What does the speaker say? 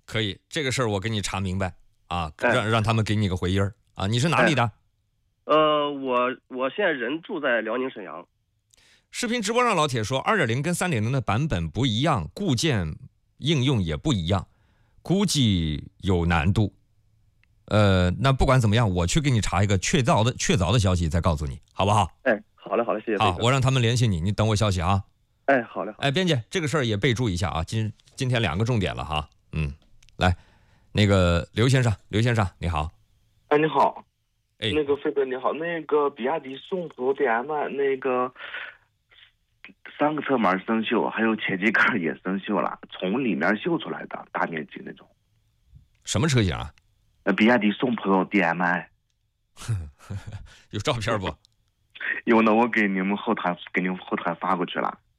可以，这个事儿我给你查明白啊，让他们给你个回音儿啊。你是哪里的？ 我现在人住在辽宁沈阳。 视频直播上老铁说，2.0跟3.0的版本不一样，固件应用也不一样，估计有难度。那不管怎么样，我去给你查一个确凿的消息，再告诉你，好不好？ 哎，好嘞，谢谢。 好，我让他们联系你，你等我消息啊。 哎，好嘞。 哎，编辑，这个事儿也备注一下啊，今天2个重点了哈。来，那个刘先生，你好。 哎，你好。 哎， 那个飞哥你好，那个比亚迪宋 Pro DM 那个3个车门生锈，还有前机盖也生锈了，从里面锈出来的，大面积那种。 什么车型啊？ 比亚迪宋 Pro DMI。 有照片不？ 有呢，我给你们后台发过去了。